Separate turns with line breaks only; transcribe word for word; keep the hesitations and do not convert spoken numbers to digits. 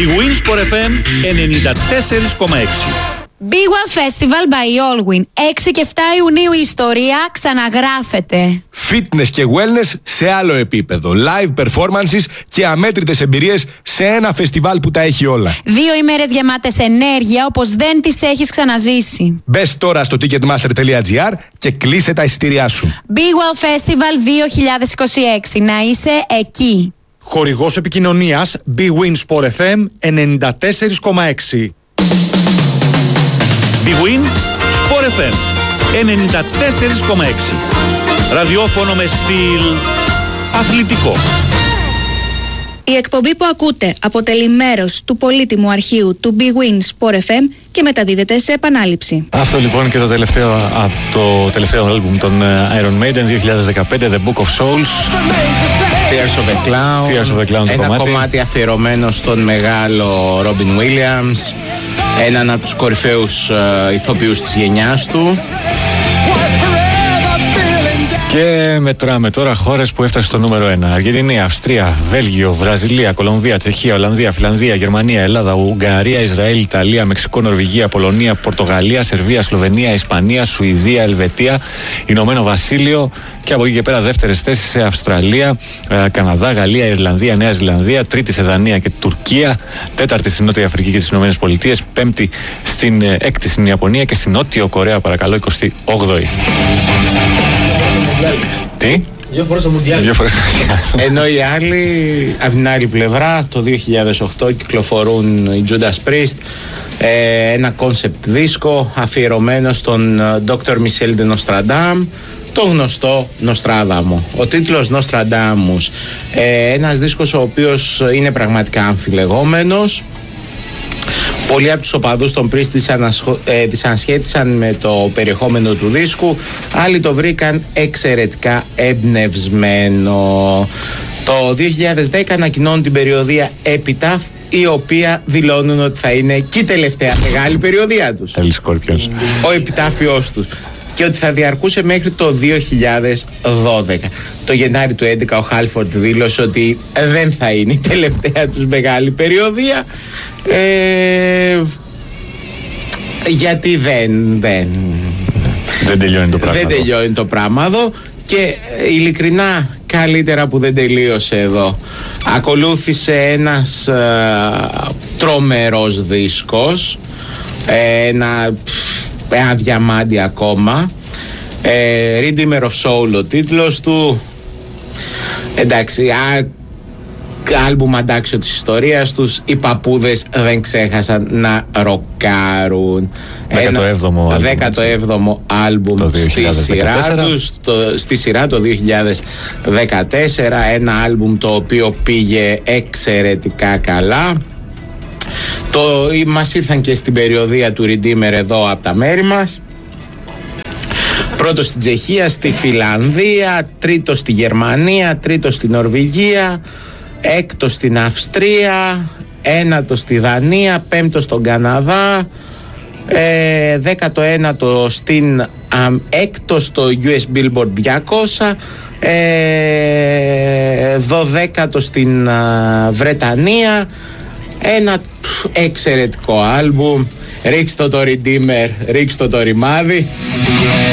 Big Win Sport εφ εμ ενενήντα τέσσερα κόμμα έξι.
Big One Festival by Allwyn. έξι και επτά Ιουνίου η ιστορία ξαναγράφεται.
Fitness και wellness σε άλλο επίπεδο. Live performances και αμέτρητες εμπειρίες σε ένα φεστιβάλ που τα έχει όλα.
Δύο ημέρες γεμάτες ενέργεια όπως δεν τις έχεις ξαναζήσει.
Μπες τώρα στο ticketmaster τελεία τζι άρ και κλείσε τα εισιτήριά σου.
Big One Festival δύο χιλιάδες είκοσι έξι. Να είσαι εκεί.
Χορηγός επικοινωνίας Big Win Sport εφ εμ ενενήντα τέσσερα κόμμα έξι.
Big Win Sport εφ εμ ενενήντα τέσσερα κόμμα έξι. Ραδιόφωνο με στυλ αθλητικό.
Η εκπομπή που ακούτε αποτελεί μέρος του πολύτιμου αρχείου του Big Win Sport εφ εμ και μεταδίδεται σε επανάληψη.
Αυτό λοιπόν και το τελευταίο από το τελευταίο άλμπουμ των Iron Maiden δύο χιλιάδες δεκαπέντε, The Book of Souls.
Tears of the Clown.
Tears of the Clown,
ένα
κομμάτι.
κομμάτι αφιερωμένο στον μεγάλο Robin Williams, έναν από τους κορυφαίους uh, ηθοποιούς της γενιάς του.
Και μετράμε τώρα χώρες που έφτασε στο νούμερο ένα. Αργεντινή, Αυστρία, Βέλγιο, Βραζιλία, Κολομβία, Τσεχία, Ολλανδία, Φιλανδία, Γερμανία, Ελλάδα, Ουγγαρία, Ισραήλ, Ιταλία, Μεξικό, Νορβηγία, Πολωνία, Πορτογαλία, Σερβία, Σλοβενία, Ισπανία, Σουηδία, Ελβετία, Ηνωμένο Βασίλειο και από εκεί και πέρα δεύτερες θέσεις σε Αυστραλία, Καναδά, Γαλλία, Ιρλανδία, Νέα Ζηλανδία, τρίτη σε Δανία και Τουρκία, τέταρτη στην Νότια Αφρική και τις Ηνωμένες Πολιτείες, πέμπτη στην έκτη στην Ιαπωνία και στην Νότιο Κορέα, παρακαλώ, εικοστή όγδοη. Τι?
Δύο φορές το Μουντιάλ.
Δύο φορές.
Ενώ οι άλλοι, από την άλλη πλευρά, το δύο χιλιάδες οκτώ κυκλοφορούν οι Judas Priest, ε, ένα concept δίσκο αφιερωμένο στον ντόκτορ Michel de Nostradam, το γνωστό Νοστράδαμο. Ο τίτλος Nostradamus, ε, ένας δίσκος ο οποίος είναι πραγματικά αμφιλεγόμενος. Πολλοί από τους οπαδούς των Priest τις, ανασχο... ε, τις ανασχέτισαν με το περιεχόμενο του δίσκου, άλλοι το βρήκαν εξαιρετικά εμπνευσμένο. Το δύο χιλιάδες δέκα ανακοινώνουν την περιοδεία Epitaph, η οποία δηλώνουν ότι θα είναι και η τελευταία μεγάλη περιοδεία τους. Ο επιτάφιός τους. Και ότι θα διαρκούσε μέχρι το δύο χιλιάδες δώδεκα. Το Γενάρη του έντεκα ο Χάλφορντ δήλωσε ότι δεν θα είναι η τελευταία τους μεγάλη περιοδεία, ε, γιατί δεν δεν,
δεν τελειώνει το πράγμα
δεν
εδώ.
τελειώνει το πράγμα εδώ. Και ειλικρινά καλύτερα που δεν τελείωσε εδώ. Ακολούθησε ένας ε, τρομερός δίσκος, ε, ένα ένα διαμάντι ακόμα, ε, Redeemer of Soul ο τίτλος του. Εντάξει, α, άλμπουμ αντάξιο της ιστορίας τους. Οι παππούδες δεν ξέχασαν να ροκάρουν. δέκατο έβδομο άλμπουμ στη σειρά τους, το, στη σειρά το δύο χιλιάδες δεκατέσσερα. Ένα άλμπουμ το οποίο πήγε εξαιρετικά καλά. Το, μας ήρθαν και στην περιοδεία του Redeemer εδώ από τα μέρη μας. Πρώτο στην Τσεχία, στη Φιλανδία, τρίτο στη Γερμανία, τρίτο στη Νορβηγία, έκτο στην Αυστρία, ένατο στη Δανία, πέμπτο στον Καναδά, ε, δέκατο ένατο στην α, έκτο στο γιου ες Billboard διακόσια, ε, δωδέκατο στην α, Βρετανία. Ένα εξαιρετικό άλμπουμ. Ρίξτε το Redeemer, ρίξτε το ρημάδι.